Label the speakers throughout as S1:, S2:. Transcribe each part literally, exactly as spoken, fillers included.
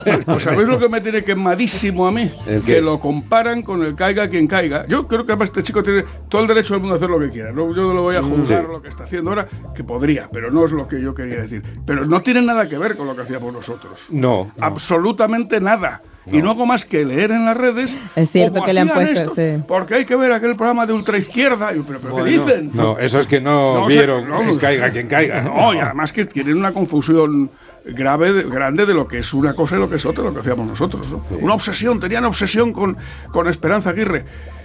S1: Pues ¿sabéis lo que me tiene quemadísimo a mí? Que lo comparan con el caiga quien caiga. Yo creo que además este chico tiene todo el derecho del mundo a hacer lo que quiera. ¿No? Yo no lo voy a juzgar sí. lo que está haciendo ahora, que podría, pero no es lo que yo quería decir. Pero no tiene nada que ver con lo que hacíamos nosotros.
S2: No. no.
S1: Absolutamente nada. No. Y no hago más que leer en las redes.
S3: Es cierto que le han puesto,
S1: esto,
S3: sí.
S1: Porque hay que ver aquel programa de ultraizquierda. Pero, pero bueno, ¿qué dicen?
S2: No, eso es que no, no vieron o sea, no, si caiga quien caiga.
S1: No, no, y además que tienen una confusión grave, grande de lo que es una cosa y lo que es otra, lo que hacíamos nosotros, ¿no? Sí. Una obsesión, tenían obsesión con, con Esperanza Aguirre.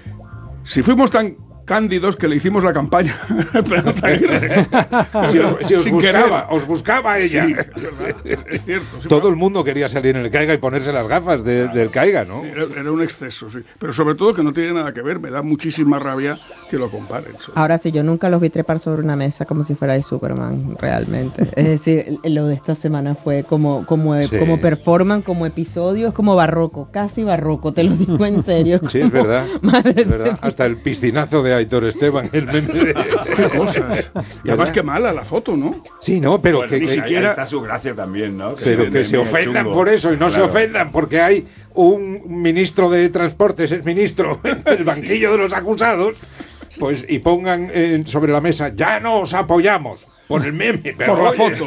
S1: Si fuimos tan cándidos que le hicimos la campaña Esperanza Aguirre.
S2: si os, si os, buscaba, os buscaba ella.
S1: Sí, es, verdad, es, es cierto. Sí,
S2: todo el mundo quería salir en el caiga y ponerse las gafas de, claro, del caiga, ¿no?
S1: Sí, era, era un exceso, sí. Pero sobre todo que no tiene nada que ver, me da muchísima rabia que lo comparen. Sobre.
S3: Ahora sí, yo nunca los vi trepar sobre una mesa como si fuera de Superman, realmente. Es decir, lo de esta semana fue como, como, sí. como performan, como episodio, es como barroco, casi barroco, te lo digo en serio.
S2: Sí, es verdad. Es verdad. Hasta el piscinazo de Aitor Esteban, el meme de...
S1: Qué cosas. Y además qué mala la foto, ¿no?
S2: Sí, no, pero
S4: pues
S2: que
S4: ni
S2: que,
S4: siquiera... Ahí está su gracia también, ¿no?
S2: Que pero se que se ofendan chungo. Por eso y no claro. se ofendan porque hay un ministro de Transportes, es ministro, en el banquillo sí. de los acusados, pues y pongan eh, sobre la mesa, ya no os apoyamos. Por el meme, pero
S1: por la
S2: oye,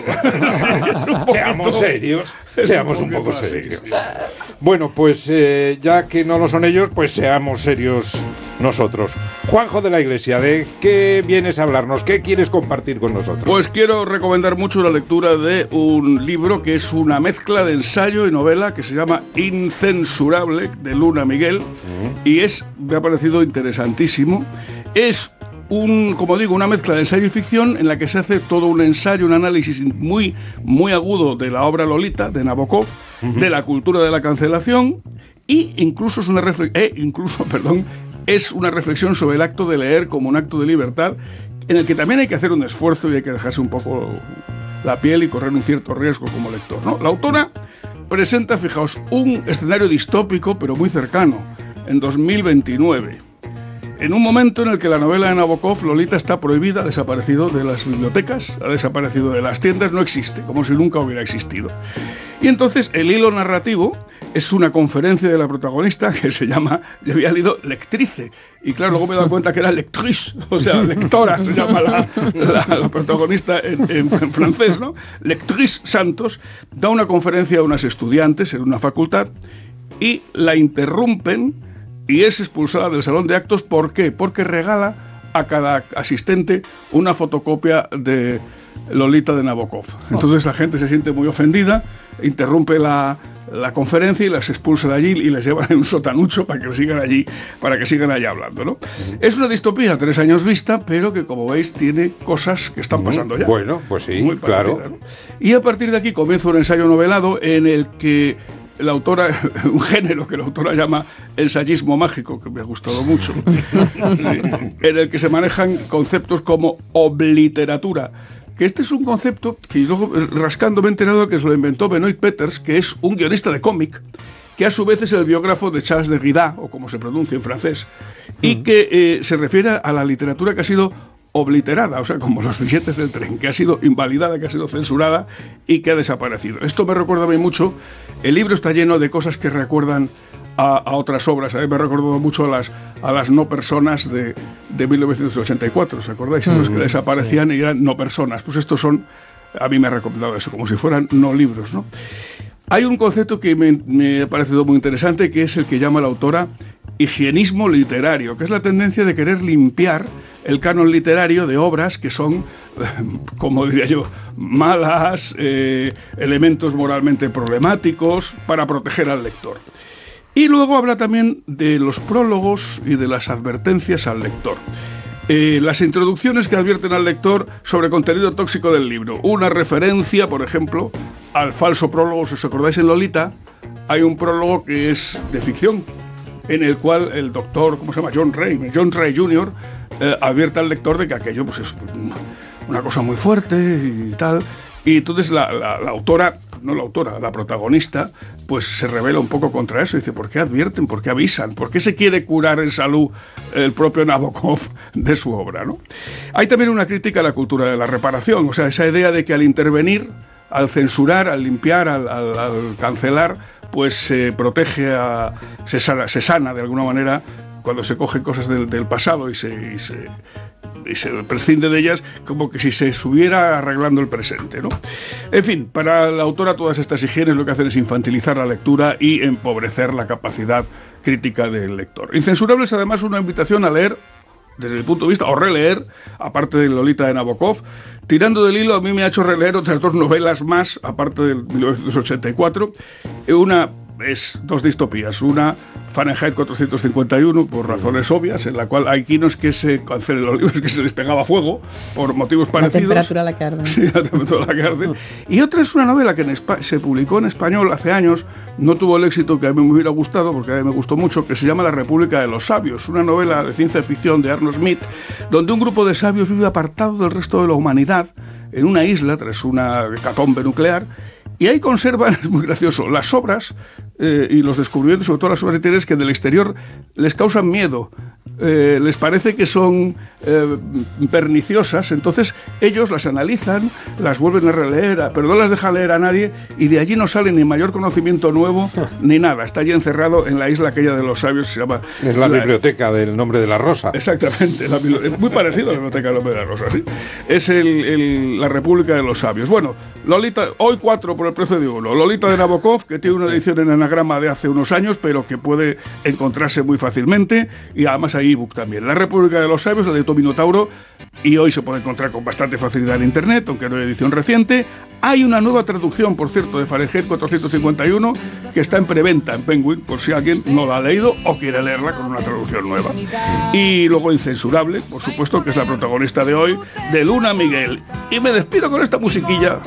S1: foto.
S2: Seamos serios, seamos un poco serios. Bueno, pues eh, ya que no lo son ellos, pues seamos serios nosotros. Juanjo de la Iglesia, ¿de qué vienes a hablarnos? ¿Qué quieres compartir con nosotros?
S1: Pues quiero recomendar mucho la lectura de un libro que es una mezcla de ensayo y novela que se llama Incensurable, de Luna Miguel, uh-huh. y es, me ha parecido interesantísimo. Es Un, como digo, una mezcla de ensayo y ficción en la que se hace todo un ensayo, un análisis muy, muy agudo de la obra Lolita, de Nabokov, uh-huh. de la cultura de la cancelación, y incluso es una refle- eh, incluso, perdón, es una reflexión sobre el acto de leer como un acto de libertad, en el que también hay que hacer un esfuerzo y hay que dejarse un poco la piel y correr un cierto riesgo como lector, ¿no? La autora presenta, fijaos, un escenario distópico, pero muy cercano, en dos mil veintinueve. En un momento en el que la novela de Nabokov, Lolita, está prohibida, ha desaparecido de las bibliotecas, ha desaparecido de las tiendas, no existe, como si nunca hubiera existido. Y entonces el hilo narrativo es una conferencia de la protagonista que se llama, yo había leído lectrice, y claro, luego me he dado cuenta que era lectrice, o sea, lectora se llama la, la, la protagonista en, en, en francés, ¿no? Lectrice Santos da una conferencia a unas estudiantes en una facultad y la interrumpen y es expulsada del salón de actos. ¿Por qué? Porque regala a cada asistente una fotocopia de Lolita de Nabokov. Entonces la gente se siente muy ofendida, interrumpe la, la conferencia y las expulsa de allí y les llevan en un sotanucho para que sigan allí, para que sigan allí hablando, ¿no? Uh-huh. Es una distopía tres años vista, pero que, como veis, tiene cosas que están pasando ya.
S2: Bueno, pues sí, muy claro.
S1: Parecida, ¿no? Y a partir de aquí comienza un ensayo novelado en el que la autora, un género que la autora llama ensayismo mágico, que me ha gustado mucho, en el que se manejan conceptos como obliteratura, que este es un concepto que luego, rascando, me he enterado que se lo inventó Benoit Peters, que es un guionista de cómic, que a su vez es el biógrafo de Charles Derrida, o como se pronuncia en francés, y que eh, se refiere a la literatura que ha sido obliterada, o sea, como los billetes del tren, que ha sido invalidada, que ha sido censurada y que ha desaparecido. Esto me recuerda a mí mucho. El libro está lleno de cosas que recuerdan a, a otras obras. A mí me ha recordado mucho a las, a las no personas de, de mil novecientos ochenta y cuatro, ¿os acordáis? Mm, Estos que desaparecían sí. y eran no personas. Pues estos son, a mí me ha recomendado eso, como si fueran no libros, ¿no? Hay un concepto que me, me ha parecido muy interesante, que es el que llama la autora higienismo literario, que es la tendencia de querer limpiar el canon literario de obras que son, como diría yo, malas, eh, elementos moralmente problemáticos, para proteger al lector. Y luego habla también de los prólogos y de las advertencias al lector. Eh, las introducciones que advierten al lector sobre contenido tóxico del libro. Una referencia, por ejemplo, al falso prólogo. Si os acordáis, en Lolita hay un prólogo que es de ficción, en el cual el doctor, ¿cómo se llama? John Ray, John Ray junior, eh, advierte al lector de que aquello pues, es una cosa muy fuerte y tal. Y entonces la, la, la autora, no la autora, la protagonista, pues se revela un poco contra eso. Dice, ¿por qué advierten? ¿Por qué avisan? ¿Por qué se quiere curar en salud el propio Nabokov de su obra, ¿no? Hay también una crítica a la cultura de la reparación, o sea, esa idea de que al intervenir al censurar, al limpiar, al, al, al cancelar, pues se protege, a, se, sana, se sana de alguna manera cuando se cogen cosas del, del pasado y se, y se y se prescinde de ellas, como que si se estuviera arreglando el presente, ¿no? En fin, para la autora todas estas higienes lo que hacen es infantilizar la lectura y empobrecer la capacidad crítica del lector. Incensurable es además una invitación a leer, desde mi punto de vista, o releer, aparte de Lolita de Nabokov. Tirando del hilo, a mí me ha hecho releer otras dos novelas más, aparte del mil novecientos ochenta y cuatro. Una es dos distopías. Una, Fahrenheit cuatrocientos cincuenta y uno, por razones obvias, en la cual hay quinos que se cancelen los libros, que se les pegaba fuego, por motivos parecidos.
S3: La temperatura a la que arde.
S1: Sí, la temperatura a la que arde. Y otra es una novela que en Espa- se publicó en español hace años, no tuvo el éxito que a mí me hubiera gustado, porque a mí me gustó mucho, que se llama La República de los Sabios, una novela de ciencia ficción de Arnold Smith, donde un grupo de sabios vive apartado del resto de la humanidad, en una isla, tras una hecatombe nuclear, y ahí conservan, es muy gracioso, las obras eh, y los descubrimientos, sobre todo las obras literarias, que del exterior les causan miedo, eh, les parece que son eh, perniciosas, entonces ellos las analizan, las vuelven a releer, pero no las dejan leer a nadie, y de allí no sale ni mayor conocimiento nuevo, ni nada, está allí encerrado en la isla aquella de los sabios, se llama...
S2: Es la, la biblioteca del Nombre de la Rosa.
S1: Exactamente, la, es muy parecido a la biblioteca del Nombre de la Rosa, ¿sí? Es el, el, la República de los Sabios. Bueno, Lolita, hoy cuatro por el precio de uno. Lolita de Nabokov, que tiene una edición en anagrama de hace unos años, pero que puede encontrarse muy fácilmente, y además hay ebook también. La República de los Sabios, la de Tominotauro, y hoy se puede encontrar con bastante facilidad en internet, aunque no hay edición reciente. Hay una nueva traducción, por cierto, de Fahrenheit cuatrocientos cincuenta y uno, que está en preventa en Penguin, por si alguien no la ha leído o quiere leerla con una traducción nueva. Y luego Incensurable, por supuesto, que es la protagonista de hoy, de Luna Miguel. Y me despido con esta musiquilla.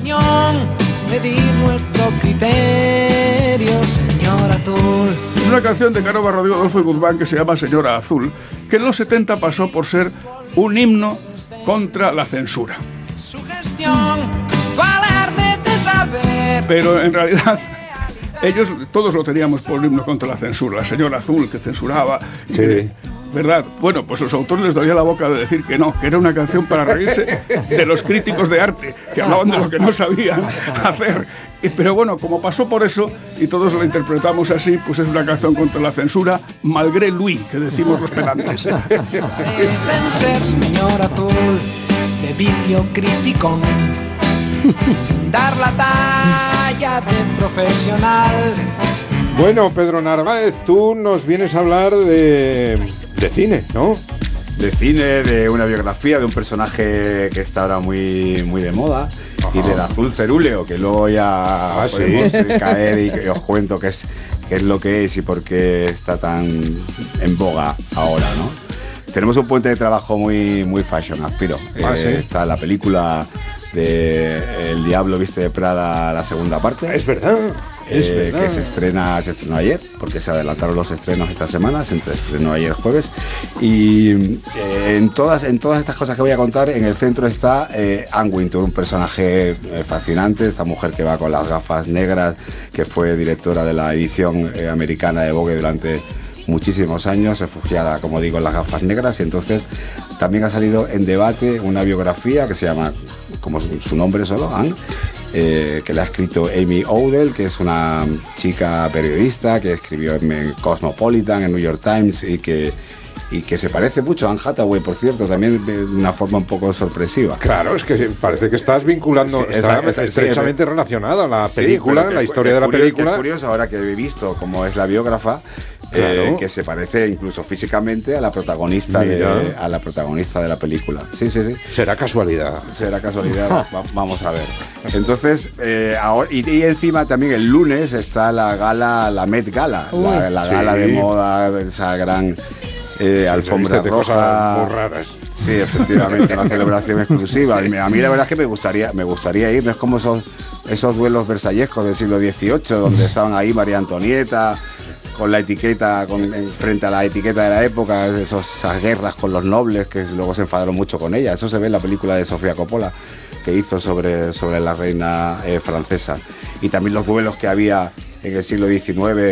S5: Medir nuestro criterio, señor azul.
S1: Es una canción de Caro Barrodillo, Adolfo y Guzmán, que se llama Señora Azul, que en los setenta pasó por ser un himno contra la censura.
S5: Su gestión, valer de saber.
S1: Pero en realidad ellos todos lo teníamos por un himno contra la censura. La Señora Azul, que censuraba.
S2: Sí.
S1: Que, ¿verdad? Bueno, pues los autores les dolía la boca de decir que no, que era una canción para reírse de los críticos de arte, que hablaban de lo que no sabían hacer. Y, pero bueno, como pasó por eso, y todos la interpretamos así, pues es una canción contra la censura, malgré lui, que decimos los pedantes.
S5: Deben ser, señor azul, de vicio criticón, sin dar la talla de profesional.
S2: Bueno, Pedro Narváez, tú nos vienes a hablar de, de cine, ¿no?
S4: De cine, de una biografía de un personaje que está ahora muy, muy de moda. Ajá. Y del azul cerúleo, que luego ya
S2: ah,
S4: podemos
S2: ¿sí?
S4: caer y que os cuento qué es, qué es lo que es y por qué está tan en boga ahora, ¿no? Tenemos un puente de trabajo muy, muy fashion, aspiro.
S2: Ah,
S4: eh,
S2: ¿sí?
S4: Está la película de El Diablo Viste de Prada, la segunda parte.
S2: Es verdad. Es
S4: eh,
S2: verdad.
S4: que se estrena, se estrenó ayer, porque se adelantaron los estrenos esta semana, se estrenó ayer jueves. Y eh, en, todas, en todas estas cosas que voy a contar, en el centro está eh, Anne Wintour, un personaje eh, fascinante, esta mujer que va con las gafas negras, que fue directora de la edición eh, americana de Vogue durante muchísimos años, refugiada, como digo, en las gafas negras, y entonces también ha salido en debate una biografía que se llama, como su, su nombre solo, Anne, eh, que la ha escrito Amy Odell, que es una chica periodista que escribió en Cosmopolitan, en New York Times, y que, y que se parece mucho a Anne Hathaway, por cierto, también de una forma un poco sorpresiva.
S2: Claro, es que parece que estás vinculando,
S4: Sí,
S2: está
S4: esa- esa-
S2: estrechamente
S4: sí,
S2: relacionada la
S4: Sí,
S2: película,
S4: pero que-
S2: la historia
S4: que
S2: de la
S4: curioso-
S2: película.
S4: que Es curioso ahora que he visto cómo es la biógrafa,
S2: Claro.
S4: eh, que se parece incluso físicamente a la protagonista de,
S2: Mira.
S4: a la protagonista de la película. Sí, sí, sí.
S2: Será casualidad.
S4: Será casualidad, va- vamos a ver. Entonces, eh, ahora, y, y encima también el lunes está la gala, la Met Gala,
S3: Uy.
S4: la, la gala
S2: Sí.
S4: de moda, esa gran eh, alfombra
S2: de cosas
S4: roja.
S2: muy raras.
S4: Sí, efectivamente, una celebración exclusiva. Y me- a mí la verdad es que me gustaría, me gustaría ir, no es como esos, esos duelos versallescos del siglo dieciocho, donde estaban ahí María Antonieta, con la etiqueta, con, en- frente a la etiqueta de la época, esos, esas guerras con los nobles, que luego se enfadaron mucho con ella. Eso se ve en la película de Sofía Coppola, que hizo sobre, sobre la reina eh, francesa. Y también los duelos que había en el siglo diecinueve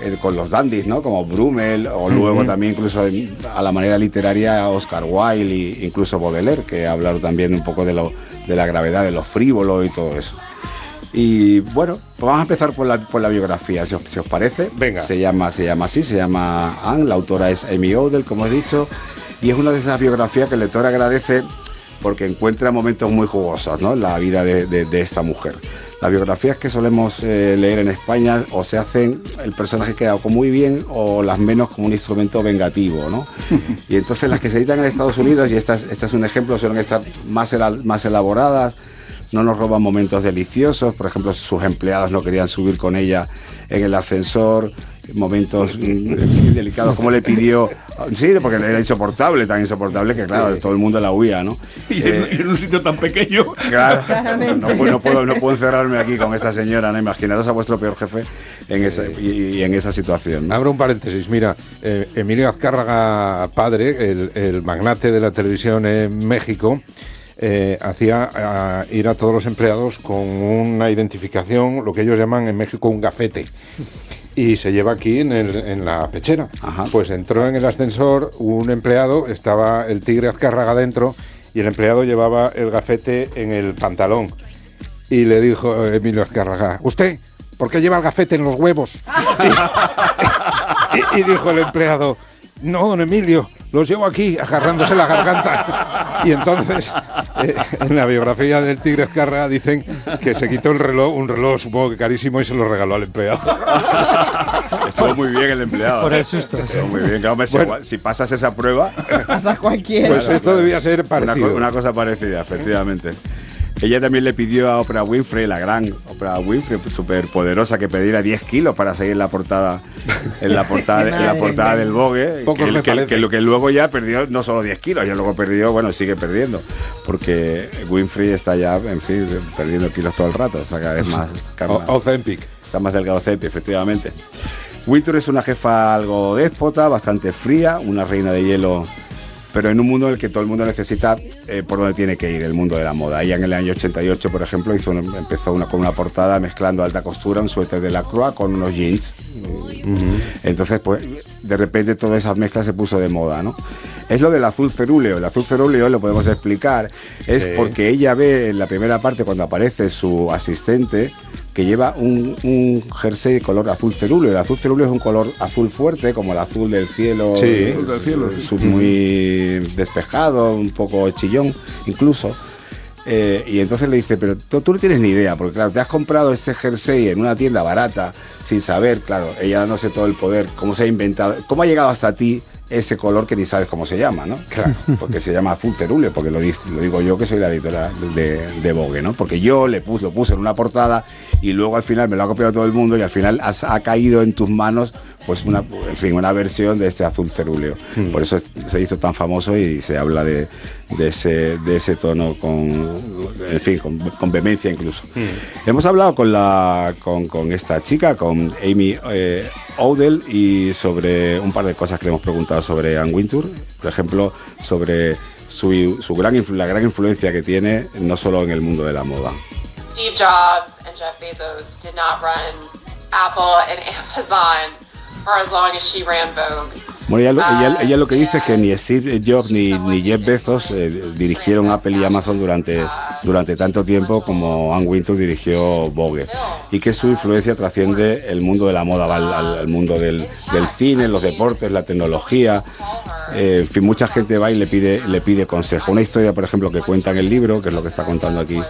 S4: eh, con los dandies, ¿no? Como Brummel, o luego uh-huh. también incluso a la manera literaria Oscar Wilde e incluso Baudelaire, que hablaron también un poco de, lo, de la gravedad, de lo frívolo y todo eso. Y bueno, pues vamos a empezar por la, por la biografía, si os, si os parece.
S2: Venga.
S4: Se llama, se llama así, se llama Anne, la autora es Amy Odell, como he dicho, y es una de esas biografías que el lector agradece porque encuentra momentos muy jugosos, ¿no?, en la vida de, de, de esta mujer. Las biografías que solemos eh, leer en España o se hacen, el personaje queda o muy bien o las menos como un instrumento vengativo, ¿no? Y entonces las que se editan en Estados Unidos, y este es, este es un ejemplo, suelen estar más, el, más elaboradas, no nos roban momentos deliciosos, por ejemplo, sus empleados no querían subir con ella en el ascensor, momentos mm, delicados, como le pidió, sí, porque era insoportable, tan insoportable que claro, todo el mundo la huía, ¿no?
S1: Y en, eh, en un sitio tan pequeño.
S4: Claro, no, no, no, puedo, no puedo encerrarme aquí con esta señora, ¿no? Imaginaros a vuestro peor jefe en esa, y, y en esa situación, ¿no?
S2: Abro un paréntesis, mira, eh, Emilio Azcárraga padre, el, el magnate de la televisión en México, Eh, hacía a, ir a todos los empleados con una identificación, lo que ellos llaman en México un gafete, y se lleva aquí en, el, en la pechera.
S4: Ajá.
S2: Pues entró en el ascensor un empleado, estaba el tigre Azcárraga dentro y el empleado llevaba el gafete en el pantalón y le dijo Emilio Azcárraga: ¿usted por qué lleva el gafete en los huevos? y, y, y dijo el empleado: no, don Emilio, los llevo aquí agarrándose la garganta. Y entonces, eh, en la biografía del tigre Azcárraga dicen que se quitó el reloj, un reloj supongo que carísimo, y se lo regaló al empleado.
S4: Estuvo muy bien el empleado.
S6: Por el susto.
S4: Estuvo muy bien. Claro, si, bueno, si pasas esa prueba...
S3: Pasa cualquiera.
S2: Pues esto claro, debía ser parecido.
S4: Una, una cosa parecida, efectivamente. Ella también le pidió a Oprah Winfrey, la gran Oprah Winfrey, súper poderosa, que pidiera diez kilos para seguir en la portada, en la portada, en la portada del Vogue, que, que, que, que, que luego ya perdió no solo diez kilos, ya luego perdió, bueno, sigue perdiendo, porque Winfrey está ya, en fin, perdiendo kilos todo el rato, o sea, cada vez más...
S2: Ozempic.
S4: Está más delgado Ozempic, efectivamente. Wintour es una jefa algo déspota, bastante fría, una reina de hielo, pero en un mundo en el que todo el mundo necesita eh, por dónde tiene que ir, el mundo de la moda. Ella en el año ochenta y ocho, por ejemplo, hizo una, empezó una, con una portada mezclando alta costura, un suéter de Lacroix con unos jeans. Uh-huh. Entonces, pues, de repente toda esa mezcla se puso de moda, ¿no? Es lo del azul cerúleo. El azul cerúleo, lo podemos explicar, es sí. porque ella ve en la primera parte, cuando aparece su asistente, que lleva un, un jersey de color azul cerúleo. El azul cerúleo es un color azul fuerte, como el azul del cielo,
S2: sí,
S4: el azul del cielo, es muy despejado, un poco chillón incluso. Eh, y entonces le dice, pero tú, tú no tienes ni idea, porque claro, te has comprado este jersey en una tienda barata, sin saber, claro, ella dándose todo el poder, cómo se ha inventado, cómo ha llegado hasta ti ese color que ni sabes cómo se llama, ¿no? Claro, porque se llama azul cerúleo, porque lo, lo digo yo, que soy la editora de, de Vogue, ¿no? Porque yo le puse, lo puse en una portada y luego al final me lo ha copiado todo el mundo y al final has, ha caído en tus manos, pues una, en fin, una versión de este azul cerúleo. Mm. Por eso se hizo tan famoso y se habla de, de, ese, de ese tono con, en fin, con, con vehemencia incluso. Mm. Hemos hablado con, la, con, con esta chica, con Amy eh, Odell, y sobre un par de cosas que le hemos preguntado sobre Anne Wintour, por ejemplo, sobre su, su gran, la gran influencia que tiene no solo en el mundo de la moda.
S7: Steve Jobs and Jeff Bezos did not run Apple and Amazon for as long as she ran Vogue.
S4: Bueno, ella, uh, ella, ella lo que dice es que ni Steve Jobs ni, ni Jeff Bezos eh, dirigieron Apple y Amazon durante, durante tanto tiempo como Anne Wintour dirigió Vogue, y que su influencia trasciende el mundo de la moda, va al, al, al mundo del, del cine, los deportes, la tecnología. Eh, en fin, mucha gente va y le pide, le pide consejo. Una historia, por ejemplo, que cuenta en el libro, que es lo que está contando aquí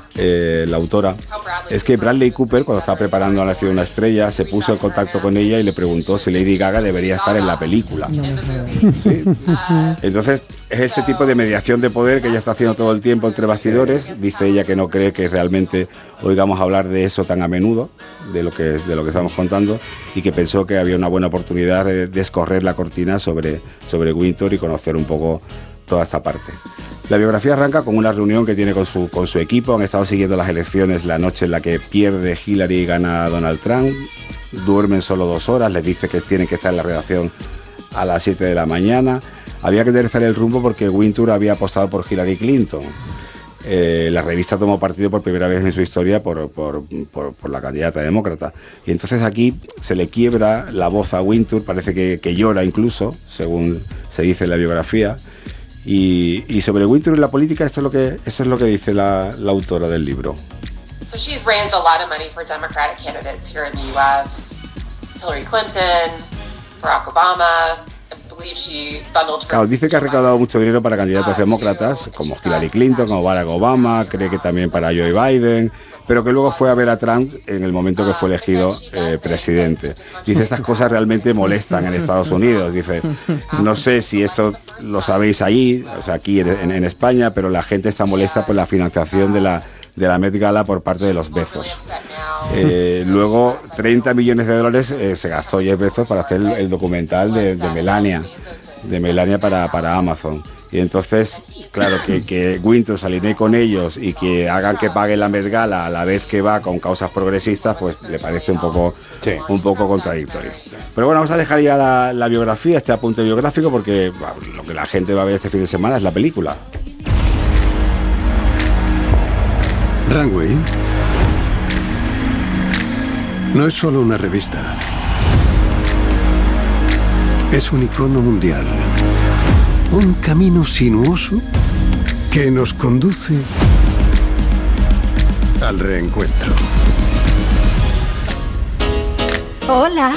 S4: eh, la autora, es que Bradley Cooper, cuando estaba preparando a la ciudad de una estrella, se puso en contacto con ella y le preguntó si Lady Gaga debería estar en la película. ¿Sí? Entonces, es ese tipo de mediación de poder que ella está haciendo todo el tiempo entre bastidores. Dice ella que no cree que realmente oigamos hablar de eso tan a menudo, de lo que, de lo que estamos contando, y que pensó que había una buena oportunidad de descorrer la cortina sobre, sobre Wintour y conocer un poco toda esta parte. La biografía arranca con una reunión que tiene con su, con su equipo. Han estado siguiendo las elecciones la noche en la que pierde Hillary y gana Donald Trump. Duermen solo dos horas, les dice que tienen que estar en la redacción a las siete de la mañana. Había que enderezar el rumbo porque Wintour había apostado por Hillary Clinton. eh, la revista tomó partido por primera vez en su historia por, por, por, por la candidata demócrata. Y entonces aquí se le quiebra la voz a Wintour, parece que, que llora incluso, según se dice en la biografía. Y, y sobre Wintour y la política, esto es lo que, eso es lo que dice la, la autora del libro.
S7: So she's raised a lot of money for Democratic candidates here in the U S. Hillary Clinton, Barack Obama.
S4: Claro, dice que ha recaudado mucho dinero para candidatos demócratas como Hillary Clinton, como Barack Obama, cree que también para Joe Biden, pero que luego fue a ver a Trump en el momento que fue elegido eh, presidente. Dice, estas cosas realmente molestan en Estados Unidos. Dice, no sé si esto lo sabéis allí, o sea, aquí en, en España, pero la gente está molesta por la financiación de la, de la Met Gala por parte de los Bezos. Eh, luego, treinta millones de dólares eh, se gastó Jeff Bezos para hacer el, el documental de, de Melania, de Melania para, para Amazon. Y entonces, claro, que, que Wintour se alinee con ellos y que hagan que pague la Met Gala a la vez que va con causas progresistas, pues le parece un poco, sí. un poco contradictorio. Pero bueno, vamos a dejar ya la, la biografía, este apunte biográfico, porque bueno, lo que la gente va a ver este fin de semana es la película.
S6: Runway no es solo una revista, es un icono mundial, un camino sinuoso que nos conduce al reencuentro.
S8: Hola.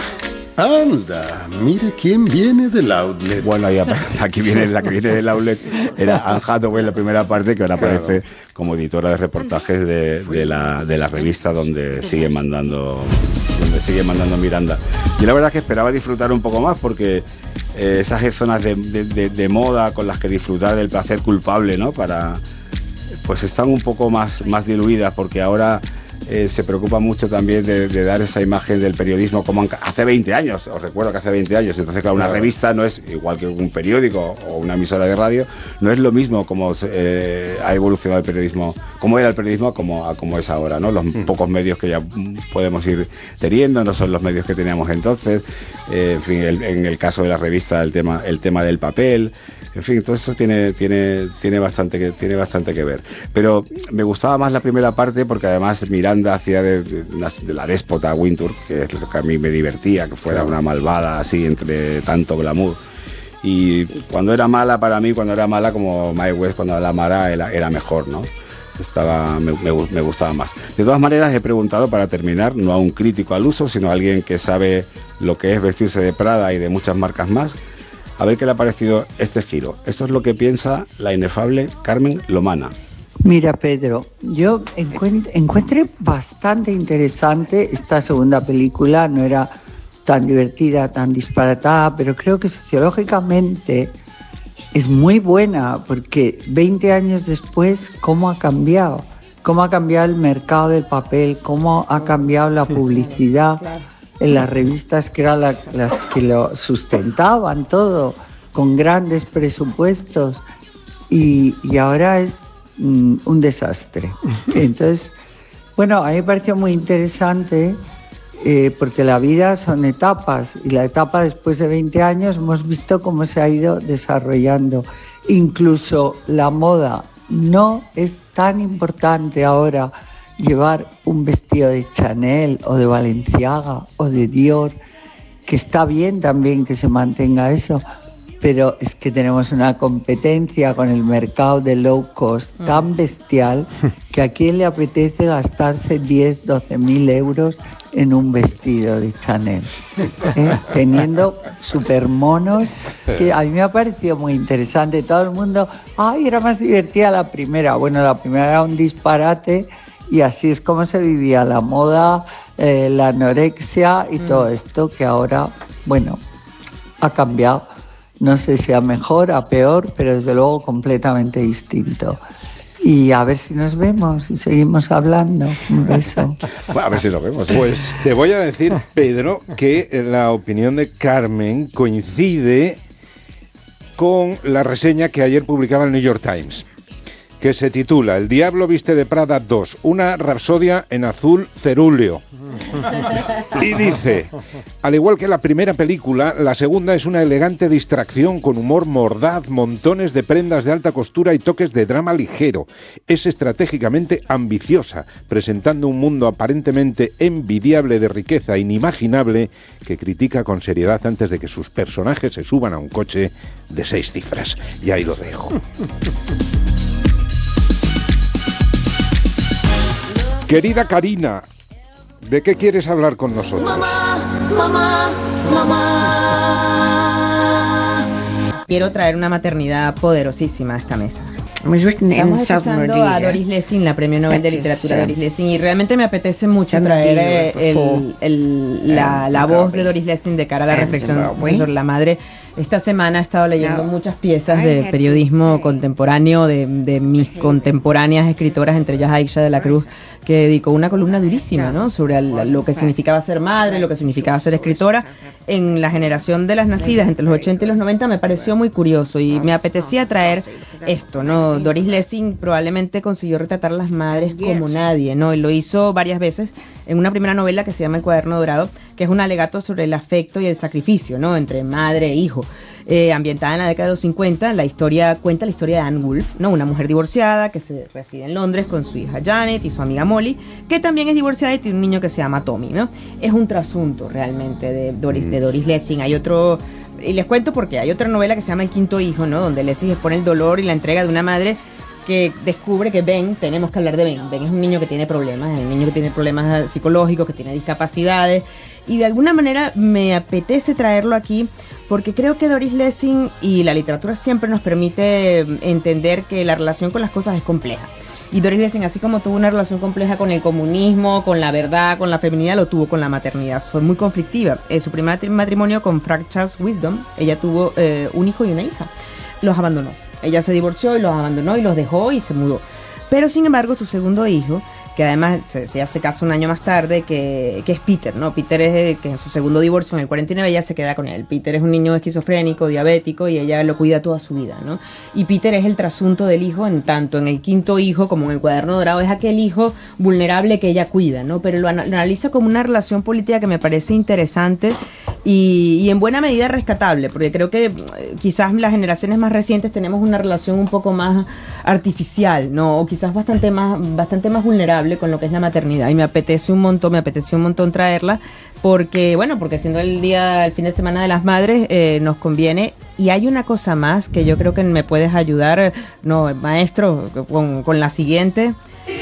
S6: Anda, mire quién viene del outlet.
S4: Bueno, ahí, aquí viene la que viene del outlet, era Anne Hathaway en la primera parte, que ahora aparece como editora de reportajes de, de, la, de la revista donde sigue mandando donde sigue mandando Miranda. Y la verdad es que esperaba disfrutar un poco más, porque eh, esas zonas de, de, de, de moda con las que disfrutar del placer culpable, ¿no? Para, pues están un poco más, más diluidas, porque ahora Eh, se preocupa mucho también de, de dar esa imagen del periodismo como hace veinte años. Os recuerdo que hace veinte años. Entonces, claro, una revista no es igual que un periódico o una emisora de radio, no es lo mismo como eh, ha evolucionado el periodismo, como era el periodismo como, como es ahora, ¿no? Los mm. pocos medios que ya podemos ir teniendo no son los medios que teníamos entonces. Eh, en fin, el, en el caso de la revista, el tema, el tema del papel. En fin, todo esto tiene, tiene, tiene, bastante que, tiene bastante que ver. Pero me gustaba más la primera parte, porque además Miranda hacía de, de, de la déspota Wintour, que es lo que a mí me divertía, que fuera una malvada así entre tanto glamour. Y cuando era mala, para mí, cuando era mala como Mae West, cuando era mala era, era mejor, ¿no? Estaba, me, me, me gustaba más. De todas maneras, he preguntado, para terminar, no a un crítico al uso, sino a alguien que sabe lo que es vestirse de Prada y de muchas marcas más, a ver qué le ha parecido este giro. Esto es lo que piensa la inefable Carmen Lomana.
S9: Mira, Pedro, yo encuent- encuentré bastante interesante esta segunda película. No era tan divertida, tan disparatada, pero creo que sociológicamente es muy buena, porque veinte años después, ¿cómo ha cambiado? ¿Cómo ha cambiado el mercado del papel? ¿Cómo ha cambiado la publicidad? En las revistas que eran la, las que lo sustentaban todo, con grandes presupuestos, y, y ahora es mm, un desastre. Entonces, bueno, a mí me pareció muy interesante, eh, porque la vida son etapas, y la etapa después de veinte años hemos visto cómo se ha ido desarrollando. Incluso la moda no es tan importante ahora. Llevar un vestido de Chanel o de Balenciaga o de Dior, que está bien también que se mantenga eso, pero es que tenemos una competencia con el mercado de low cost tan bestial, que a quién le apetece gastarse diez, doce mil euros en un vestido de Chanel, ¿eh? Teniendo super monos, que a mí me ha parecido muy interesante. Todo el mundo, ay, era más divertida la primera. Bueno, la primera era un disparate. Y así es como se vivía la moda, eh, la anorexia y mm. todo esto, que ahora, bueno, ha cambiado. No sé si a mejor, a peor, pero desde luego completamente distinto. Y a ver si nos vemos y seguimos hablando. Un beso.
S2: Bueno, a ver si nos vemos. Pues te voy a decir, Pedro, que la opinión de Carmen coincide con la reseña que ayer publicaba el New York Times, que se titula El Diablo Viste de Prada dos, una rapsodia en azul cerúleo. Y dice, al igual que la primera película, la segunda es una elegante distracción con humor mordaz, montones de prendas de alta costura y toques de drama ligero. Es estratégicamente ambiciosa, presentando un mundo aparentemente envidiable de riqueza inimaginable que critica con seriedad antes de que sus personajes se suban a un coche de seis cifras. Y ahí lo dejo. Querida Karina, ¿de qué quieres hablar con nosotros?
S3: Mamá, mamá, mamá. Quiero traer una maternidad poderosísima a esta mesa. Estamos escuchando a Doris Lessing, la Premio Nobel de Literatura Doris Lessing, y realmente me apetece mucho traer eh, el, el, la, la voz de Doris Lessing de cara a la reflexión sobre la madre. Esta semana he estado leyendo muchas piezas de periodismo contemporáneo de, de mis contemporáneas escritoras, entre ellas Aisha de la Cruz, que dedicó una columna durísima, ¿no?, sobre el, lo que significaba ser madre, lo que significaba ser escritora. En la generación de las nacidas entre los ochenta y los noventa me pareció muy curioso y me apetecía traer esto, ¿no? Doris Lessing probablemente consiguió retratar a las madres como nadie, ¿no? Y lo hizo varias veces en una primera novela que se llama El Cuaderno Dorado, que es un alegato sobre el afecto y el sacrificio, ¿no?, entre madre e hijo. Eh, ambientada en la década de los cincuenta, la historia cuenta la historia de Anne Wolfe, ¿no?, una mujer divorciada que se reside en Londres con su hija Janet y su amiga Molly, que también es divorciada y tiene un niño que se llama Tommy, ¿no? Es un trasunto realmente de Doris, de Doris Lessing. Hay otro, y les cuento porque hay otra novela que se llama El Quinto Hijo, ¿no?, donde Lessing expone el dolor y la entrega de una madre que descubre que Ben, tenemos que hablar de Ben, Ben es un niño que tiene problemas, es un niño que tiene problemas psicológicos, que tiene discapacidades, y de alguna manera me apetece traerlo aquí porque creo que Doris Lessing y la literatura siempre nos permite entender que la relación con las cosas es compleja. Y Doris Lessing, así como tuvo una relación compleja con el comunismo, con la verdad, con la feminidad, lo tuvo con la maternidad. Fue muy conflictiva. En su primer matrimonio con Frank Charles Wisdom, ella tuvo eh, un hijo y una hija. Los abandonó. Ella se divorció y los abandonó y los dejó y se mudó. Pero sin embargo, su segundo hijo, que además se, se hace caso un año más tarde, que, que es Peter, ¿no? Peter es que en su segundo divorcio, en el cuarenta y nueve, ella se queda con él. Peter es un niño esquizofrénico, diabético, y ella lo cuida toda su vida, ¿no? Y Peter es el trasunto del hijo, en tanto en El Quinto Hijo como en El Cuaderno Dorado, es aquel hijo vulnerable que ella cuida, ¿no? Pero lo, an- lo analiza como una relación política que me parece interesante y, y en buena medida rescatable, porque creo que eh, quizás las generaciones más recientes tenemos una relación un poco más artificial, ¿no? O quizás bastante más, bastante más vulnerable con lo que es la maternidad, y me apetece un montón, me apetece un montón traerla, porque, bueno, porque siendo el día, el fin de semana de las madres, eh, nos conviene. Y hay una cosa más que yo creo que me puedes ayudar, no, maestro, con, con la siguiente.